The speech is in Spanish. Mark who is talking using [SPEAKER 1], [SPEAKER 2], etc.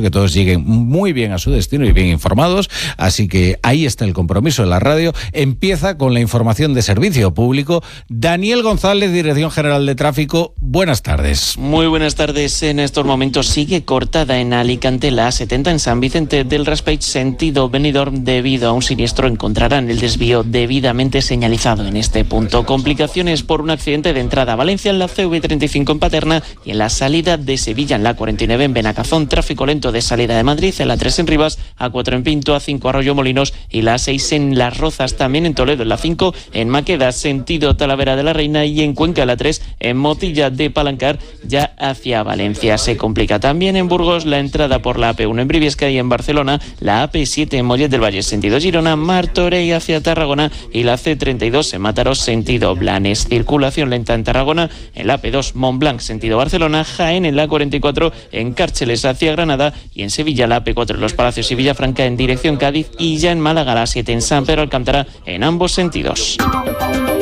[SPEAKER 1] que todos lleguen muy bien a su destino y bien informados. Así que ahí está el compromiso de la radio. Empieza con la información de servicio público. Daniel González, Dirección General de Tráfico, buenas tardes.
[SPEAKER 2] Muy buenas tardes. En estos momentos sigue cortada en Alicante la A70 en San Vicente del Raspeig, sentido Benidorm, debido a un siniestro. Encontrarán el desvío debidamente señalizado en este punto. Complicaciones por un accidente de entrada a Valencia en la CV35 en Paterna y en la salida de Sevilla en la 49 en Benacazón. Tráfico lento de salida de Madrid en la 3 en Rivas, A4 en Pinto, A5 Arroyo Molinos y la A6 en Las Rozas. También en Toledo en la 5 en Maqueda, sentido Talavera de la Reina, y en Cuenca la 3 en Motilla de Palancar ya hacia Valencia. Se complica también en Burgos la entrada por la AP1 en Briviesca y en Barcelona la AP7 en Mollet del Valle sentido Girona, Martorell hacia Tarragona y la C32 en Mataró sentido Blanes. Circulación lenta en Tarragona en la AP2 Montblanc sentido Barcelona, Jaén en la 44 en Cárceles hacia Granada y en Sevilla la AP4 en Los Palacios y Villafranca en dirección Cádiz y ya en Málaga la 7 en San Pedro Alcántara en ambos sentidos.